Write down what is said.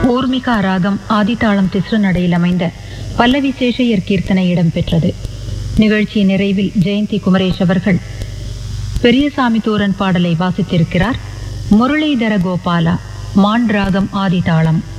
ஊர்மிகா ராகம் ஆதித்தாளம் திஸ்ரு நடையில் அமைந்த பல்லவி சேஷையர் கீர்த்தனை இடம்பெற்றது. நிகழ்ச்சியின் நிறைவில் ஜெயந்தி குமரேஷ் அவர்கள் பெரியசாமி தூரன் பாடலை வாசித்திருக்கிறார். முரளிதர கோபாலா மான் ராகம் ஆதித்தாளம்.